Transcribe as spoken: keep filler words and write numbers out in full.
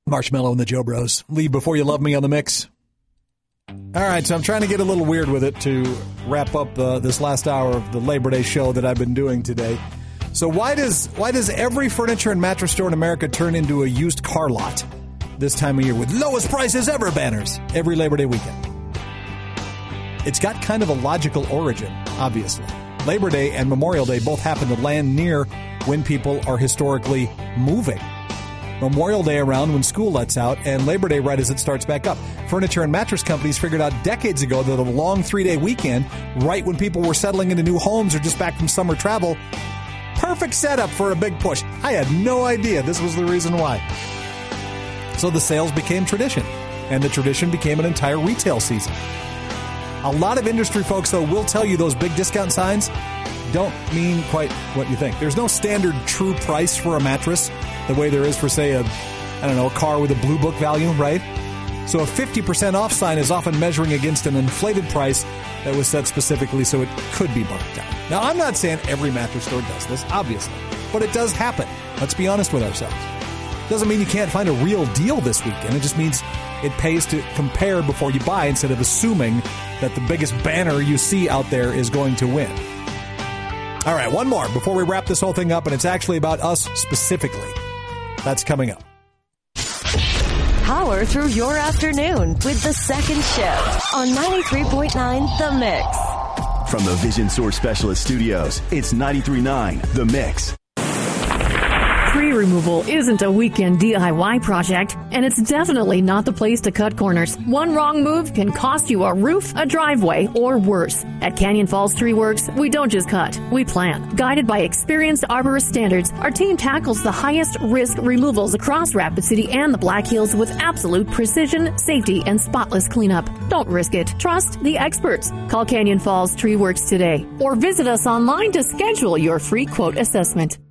Marshmallow and the Joe Bros. Leave Before You Love Me on the mix. All right, so I'm trying to get a little weird with it to wrap up uh, this last hour of the Labor Day show that I've been doing today. So why does why does every furniture and mattress store in America turn into a used car lot this time of year with lowest prices ever banners every Labor Day weekend? It's got kind of a logical origin, obviously. Labor Day and Memorial Day both happen to land near when people are historically moving. Memorial Day around when school lets out, and Labor Day right as it starts back up. Furniture and mattress companies figured out decades ago that a long three-day weekend, right when people were settling into new homes or just back from summer travel, perfect setup for a big push. I had no idea this was the reason why. So the sales became tradition, and the tradition became an entire retail season. A lot of industry folks, though, will tell you those big discount signs don't mean quite what you think. There's no standard true price for a mattress the way there is for, say, a, I don't know, a car with a blue book value, right? So a fifty percent off sign is often measuring against an inflated price that was set specifically so it could be marked down. Now, I'm not saying every mattress store does this, obviously, but it does happen. Let's be honest with ourselves. Doesn't mean you can't find a real deal this weekend. It just means it pays to compare before you buy instead of assuming that the biggest banner you see out there is going to win. All right, one more before we wrap this whole thing up, and it's actually about us specifically. That's coming up. Power through your afternoon with The Second Shift on ninety-three point nine The Mix. From the Vision Source Specialist Studios, it's ninety-three point nine The Mix. Tree removal isn't a weekend D I Y project, and it's definitely not the place to cut corners. One wrong move can cost you a roof, a driveway, or worse. At Canyon Falls Tree Works, we don't just cut, we plant. Guided by experienced arborist standards, our team tackles the highest risk removals across Rapid City and the Black Hills with absolute precision, safety, and spotless cleanup. Don't risk it. Trust the experts. Call Canyon Falls Tree Works today, or visit us online to schedule your free quote assessment.